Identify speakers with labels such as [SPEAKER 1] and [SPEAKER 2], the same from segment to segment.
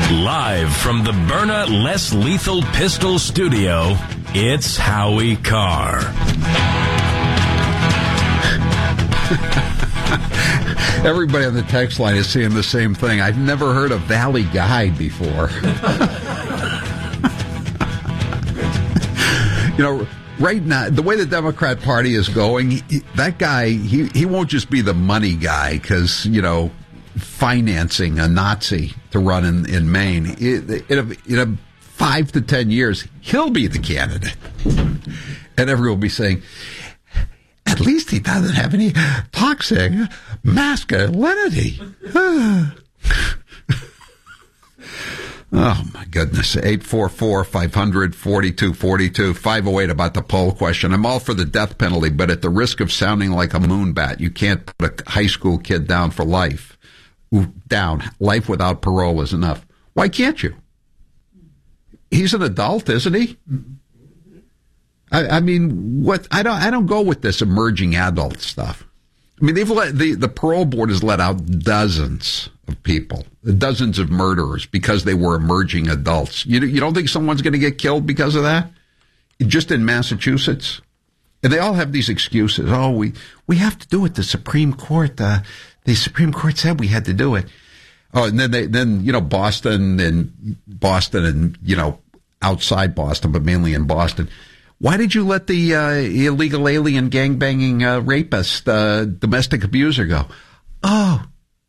[SPEAKER 1] Live from the Byrna Less Lethal Pistol Studio, it's Howie Carr.
[SPEAKER 2] Everybody on the text line is saying the same thing. I've never heard of Valley Guide before. You know, right now, the way the Democrat Party is going, that guy, he won't just be the money guy because, you know, financing a Nazi to run in Maine. In 5 to 10 years, he'll be the candidate. And everyone will be saying, at least he doesn't have any toxic masculinity. Oh, my goodness. 844-500-4242. 508 about the poll question. I'm all for the death penalty, but at the risk of sounding like a moonbat, you can't put a high school kid down for life. Down. Life without parole is enough. Why can't you? He's an adult, isn't he? I mean, what? I don't go with this emerging adult stuff. I mean, they've let the parole board has let out dozens of people, dozens of murderers because they were emerging adults. You don't think someone's going to get killed because of that? Just in Massachusetts, and they all have these excuses. Oh, we have to do it. The Supreme Court, the Supreme Court said we had to do it. Oh, and then you know Boston and you know outside Boston, but mainly in Boston. Why did you let the illegal alien gangbanging rapist, domestic abuser go? Oh,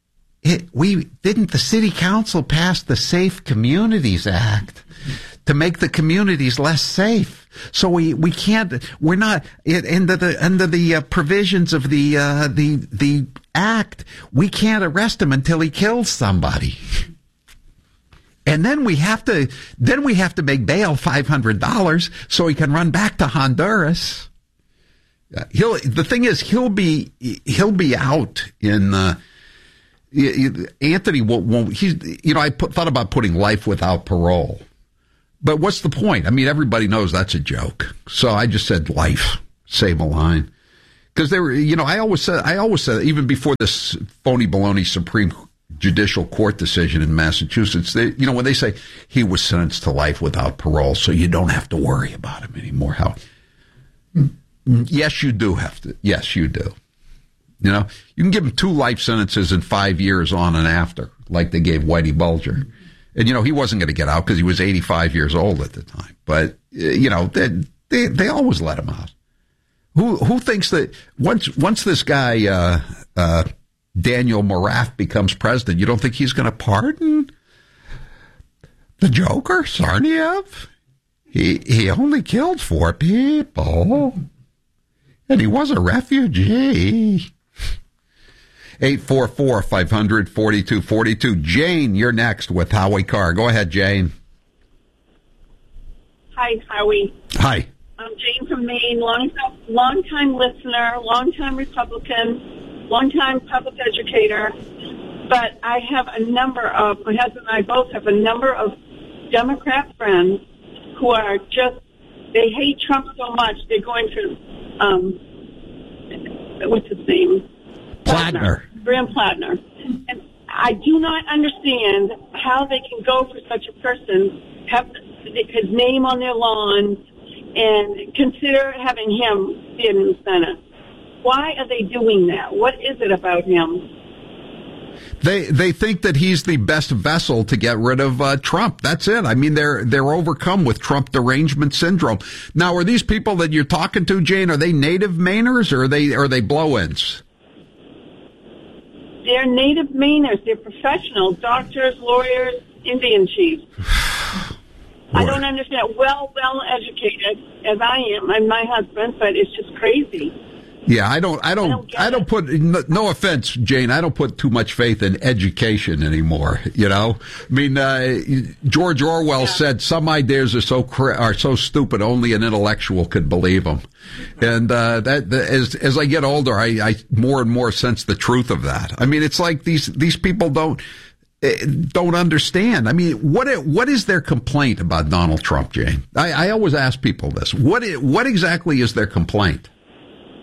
[SPEAKER 2] the city council pass the Safe Communities Act to make the communities less safe. So we can't, we're not, under the provisions of the act, we can't arrest him until he kills somebody. And then we have to make bail $500 so he can run back to Honduras. The thing is, he'll be out in, Anthony won't, I thought about putting life without parole. But what's the point? I mean, everybody knows that's a joke. So I just said life, save a line. Because they were, I always said, even before this phony baloney Supreme Judicial Court decision in Massachusetts, when they say he was sentenced to life without parole, so you don't have to worry about him anymore. How? Yes, you do have to. Yes, you do. You can give him 2 life sentences in 5 years on and after, like they gave Whitey Bulger. And, he wasn't going to get out because he was 85 years old at the time. But, they always let him out. Who thinks that once this guy, Daniel Morath becomes president, you don't think he's going to pardon the Joker, Tsarnaev? He only killed 4 people. And he was a refugee. 844-500-4242. Jane, you're next with Howie Carr. Go ahead, Jane.
[SPEAKER 3] Hi, Howie.
[SPEAKER 2] Hi.
[SPEAKER 3] I'm Jane from Maine, long-time listener, long-time Republican, long-time public educator. But I have my husband and I both have a number of Democrat friends who are they hate Trump so much, they're going to, what's his name?
[SPEAKER 2] Plattner.
[SPEAKER 3] Graham Plattner. And I do not understand how they can go for such a person, have his name on their lawn, and consider having him sit in the Senate. Why are they doing that? What is it about him?
[SPEAKER 2] They think that he's the best vessel to get rid of Trump. That's it. I mean, they're overcome with Trump derangement syndrome. Now, are these people that you're talking to, Jane, are they native Mainers or are they blow-ins?
[SPEAKER 3] They're native Mainers. They're professionals, doctors, lawyers, Indian chiefs. I don't understand. Well educated as I am, and my husband, but it's just crazy.
[SPEAKER 2] Yeah, I don't put, no offense, Jane, I don't put too much faith in education anymore, I mean, George Orwell said some ideas are so stupid only an intellectual could believe them. And, as I get older, I more and more sense the truth of that. I mean, it's like these people don't understand. I mean, what is their complaint about Donald Trump, Jane? I always ask people this. What exactly is their complaint?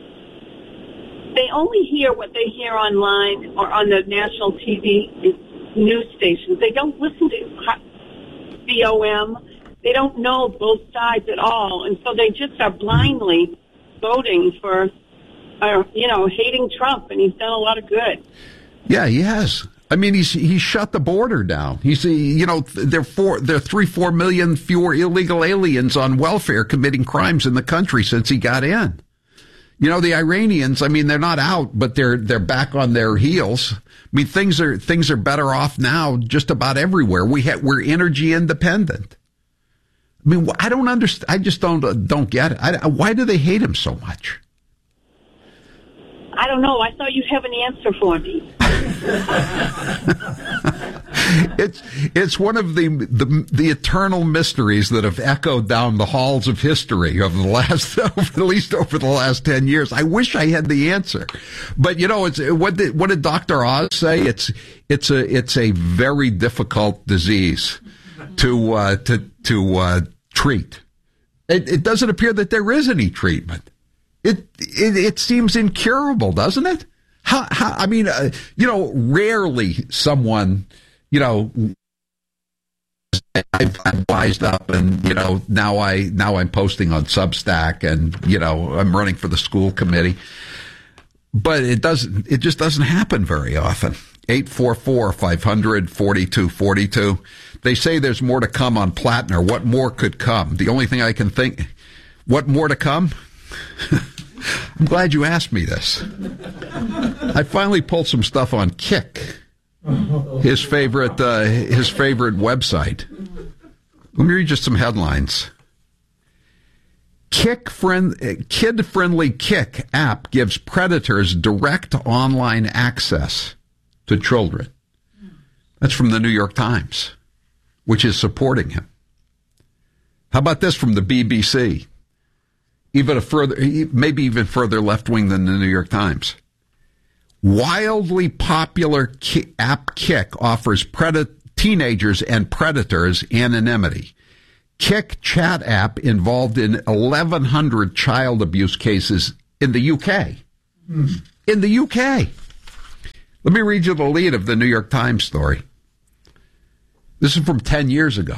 [SPEAKER 3] They only hear what they hear online or on the national TV. news stations. They don't listen to BOM. They don't know both sides at all, and so they just are blindly voting for, hating Trump, and he's done a lot of good.
[SPEAKER 2] Yeah, he has. I mean, he's shut the border down. There are 3-4 million fewer illegal aliens on welfare committing crimes in the country since he got in. The Iranians, I mean, they're not out, but they're back on their heels. I mean, things are better off now just about everywhere. We're energy independent. I mean, I don't understand. I just don't get it. Why do they hate him so much?
[SPEAKER 3] I don't know. I thought you'd have an answer for me.
[SPEAKER 2] It's one of the eternal mysteries that have echoed down the halls of history over at least over the last 10 years. I wish I had the answer, but it's what did Dr. Oz say? It's a very difficult disease to treat. It doesn't appear that there is any treatment. It seems incurable, doesn't it? I mean, rarely someone, I've wised up and, now I'm posting on Substack and, I'm running for the school committee. But it just doesn't happen very often. 844-500-4242. They say there's more to come on Plattner. What more could come? The only thing I can think, what more to come? I'm glad you asked me this. I finally pulled some stuff on Kick, his favorite website. Let me read you some headlines. Kid-friendly Kick app gives predators direct online access to children. That's from the New York Times, which is supporting him. How about this from the BBC? Maybe even further left-wing than the New York Times. Wildly popular app Kick offers teenagers and predators anonymity. Kick chat app involved in 1,100 child abuse cases in the UK. In the UK. Let me read you the lead of the New York Times story. This is from 10 years ago.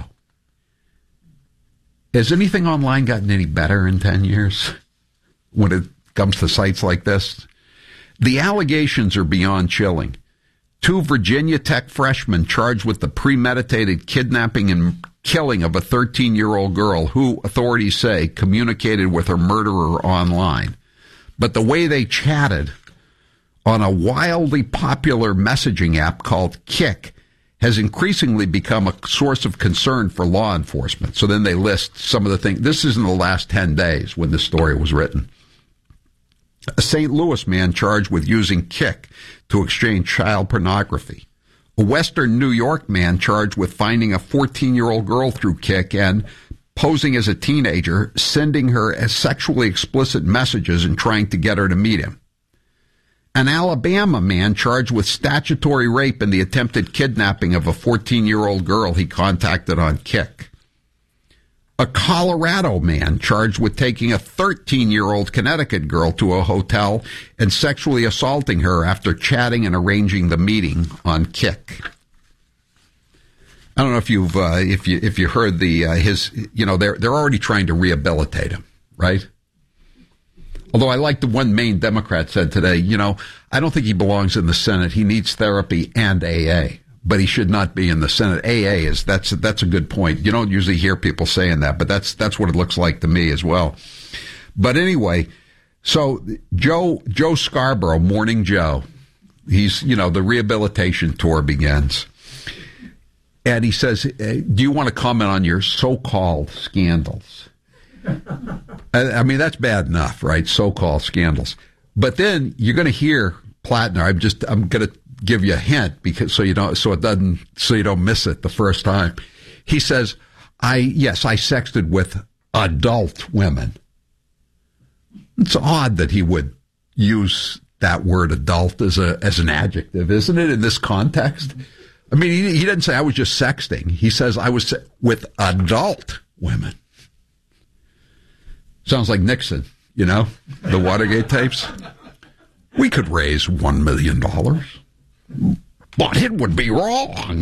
[SPEAKER 2] Has anything online gotten any better in 10 years when it comes to sites like this? The allegations are beyond chilling. 2 Virginia Tech freshmen charged with the premeditated kidnapping and killing of a 13-year-old girl who, authorities say, communicated with her murderer online. But the way they chatted on a wildly popular messaging app called Kick has increasingly become a source of concern for law enforcement. So then they list some of the things. This is in the last 10 days when this story was written. A St. Louis man charged with using Kick to exchange child pornography. A Western New York man charged with finding a 14-year-old girl through Kick and posing as a teenager, sending her as sexually explicit messages and trying to get her to meet him. An Alabama man charged with statutory rape and the attempted kidnapping of a 14-year-old girl he contacted on Kick. A Colorado man charged with taking a 13-year-old Connecticut girl to a hotel and sexually assaulting her after chatting and arranging the meeting on Kick. I don't know if you've if you heard they're already trying to rehabilitate him, right? Although I like the one Maine Democrat said today, I don't think he belongs in the Senate. He needs therapy and AA, but he should not be in the Senate. AA that's a good point. You don't usually hear people saying that, but that's what it looks like to me as well. But anyway, so Joe Scarborough, Morning Joe, he's, the rehabilitation tour begins. And he says, do you want to comment on your so-called scandals? I mean, that's bad enough, right? So-called scandals. But then you're going to hear Plattner. I'm going to give you a hint so you don't miss it the first time. He says, I sexted with adult women. It's odd that he would use that word adult as an adjective, isn't it, in this context? I mean, he didn't say I was just sexting. He says I was with adult women. Sounds like Nixon, the Watergate tapes. We could raise $1 million. But it would be wrong.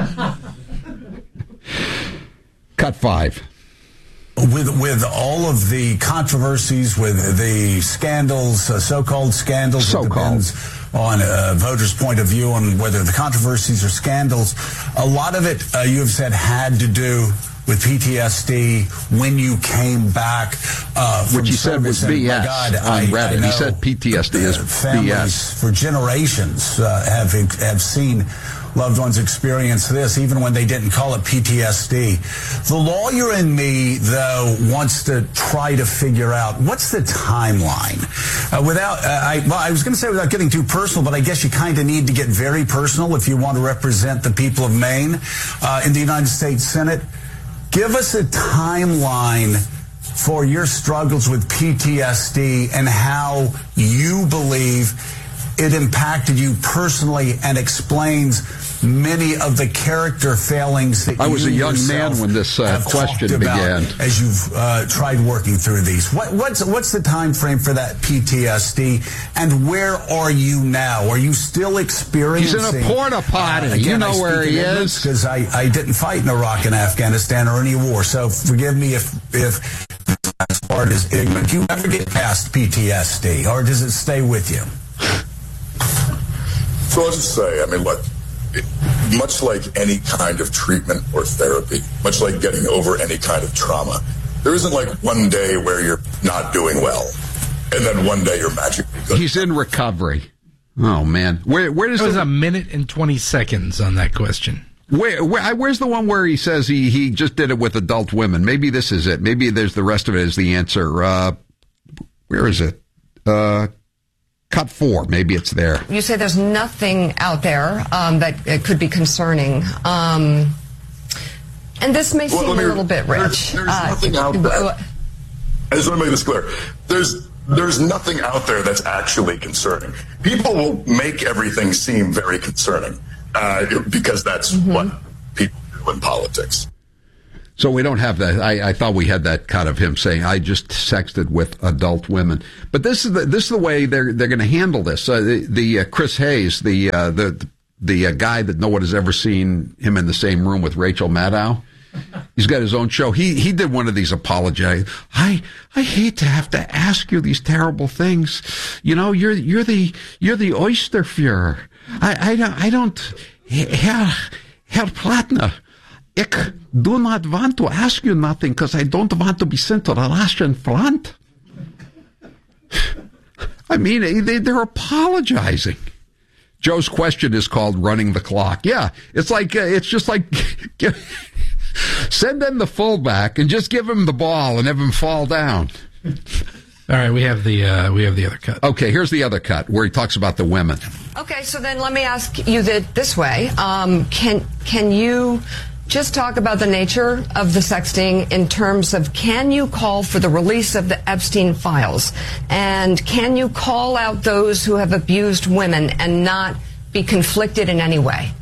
[SPEAKER 2] Cut 5.
[SPEAKER 4] With all of the controversies, with the scandals, so-called scandals, it depends on voters' point of view on whether the controversies are scandals. A lot of it, you have said, had to do with PTSD when you came back
[SPEAKER 2] which he said was BS on Reddit. He said PTSD is BS.
[SPEAKER 4] For generations have seen loved ones experience this, even when they didn't call it PTSD. The lawyer in me, though, wants to try to figure out what's the timeline. I was going to say without getting too personal, but I guess you kind of need to get very personal if you want to represent the people of Maine in the United States Senate. Give us a timeline for your struggles with PTSD and how you believe it impacted you personally and explains many of the character failings that
[SPEAKER 2] I was a young man when this question began.
[SPEAKER 4] As you've tried working through these. What's the time frame for that PTSD, and where are you now? Are you still experiencing...
[SPEAKER 2] He's in a porta potty. You know where he is.
[SPEAKER 4] Because I didn't fight in Iraq and Afghanistan or any war, so forgive me if as part is ignorant. Do you ever get past PTSD, or does it stay with you?
[SPEAKER 5] So I'll just say, I mean, look, much like any kind of treatment or therapy, much like getting over any kind of trauma, there isn't like one day where you're not doing well, and then one day you're magically good.
[SPEAKER 2] He's in recovery. Oh, man. Where does
[SPEAKER 6] it was a minute and 20 seconds on that question.
[SPEAKER 2] Where's the one where he says he just did it with adult women? Maybe this is it. Maybe there's the rest of it is the answer. Where is it? Cut 4. Maybe it's there.
[SPEAKER 7] You say there's nothing out there that could be concerning. And this may seem a little bit rich.
[SPEAKER 5] There's nothing out there. I just want to make this clear. There's nothing out there that's actually concerning. People will make everything seem very concerning because that's what people do in politics.
[SPEAKER 2] So we don't have that. I thought we had that cut of him saying, "I just sexted with adult women." But this is the way they're going to handle this. The Chris Hayes, the guy that no one has ever seen him in the same room with Rachel Maddow. He's got his own show. He did one of these apologies. I hate to have to ask you these terrible things. You know, you're the Oysterführer. I don't. Herr Plattner. Ich do not want to ask you nothing because I don't want to be sent to the Russian front. I mean, they're apologizing. Joe's question is called running the clock. Yeah, it's just like send in the fullback and just give him the ball and have him fall down.
[SPEAKER 6] All right, we have the other cut.
[SPEAKER 2] Okay, here's the other cut where he talks about the women.
[SPEAKER 7] Okay, so then let me ask you this way: can you just talk about the nature of the sexting in terms of, can you call for the release of the Epstein files? And can you call out those who have abused women and not be conflicted in any way?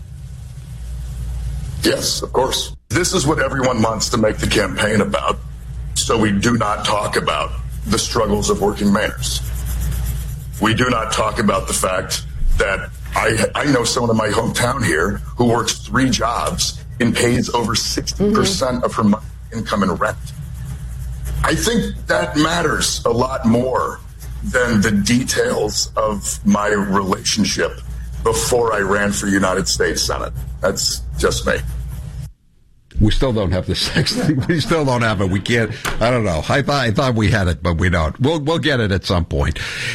[SPEAKER 5] Yes, of course. This is what everyone wants to make the campaign about, so we do not talk about the struggles of working Mainers. We do not talk about the fact that I know someone in my hometown here who works 3 jobs and pays over 60% of her monthly income in rent. I think that matters a lot more than the details of my relationship before I ran for United States Senate. That's just me.
[SPEAKER 2] We still don't have the sex thing. We still don't have it. We can't. I don't know. I thought we had it, but we don't. We'll get it at some point.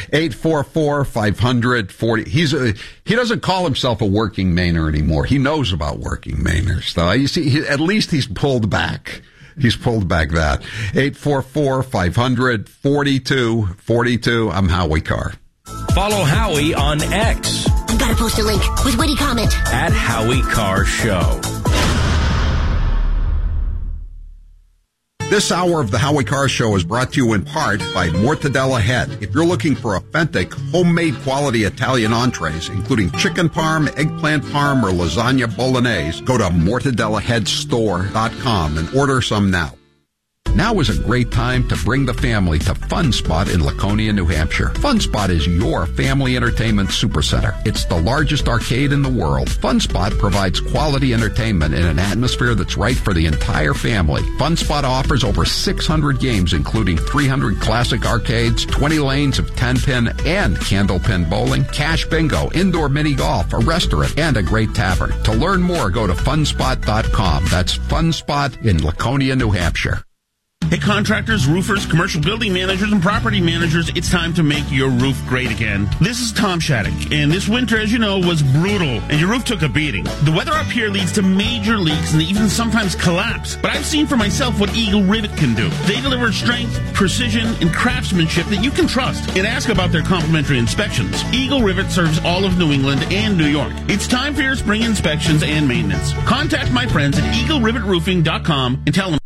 [SPEAKER 2] 844-500-40. He doesn't call himself a working Mainer anymore. He knows about working Mainers. So you see, at least he's pulled back. He's pulled back that. 844-500-4242. I'm Howie Carr.
[SPEAKER 1] Follow Howie on X.
[SPEAKER 8] I've got to post a link with witty comment.
[SPEAKER 1] At Howie Carr Show.
[SPEAKER 2] This hour of the Howie Carr Show is brought to you in part by Mortadella Head. If you're looking for authentic, homemade quality Italian entrees, including chicken parm, eggplant parm, or lasagna bolognese, go to mortadellaheadstore.com and order some now. Now is a great time to bring the family to Fun Spot in Laconia, New Hampshire. Fun Spot is your family entertainment supercenter. It's the largest arcade in the world. Fun Spot provides quality entertainment in an atmosphere that's right for the entire family. Fun Spot offers over 600 games, including 300 classic arcades, 20 lanes of 10-pin and candlepin bowling, cash bingo, indoor mini golf, a restaurant, and a great tavern. To learn more, go to funspot.com. That's FunSpot in Laconia, New Hampshire.
[SPEAKER 9] Hey, contractors, roofers, commercial building managers, and property managers, it's time to make your roof great again. This is Tom Shattuck, and this winter, as you know, was brutal, and your roof took a beating. The weather up here leads to major leaks and even sometimes collapse. But I've seen for myself what Eagle Rivet can do. They deliver strength, precision, and craftsmanship that you can trust. And ask about their complimentary inspections. Eagle Rivet serves all of New England and New York. It's time for your spring inspections and maintenance. Contact my friends at EagleRivetRoofing.com and tell them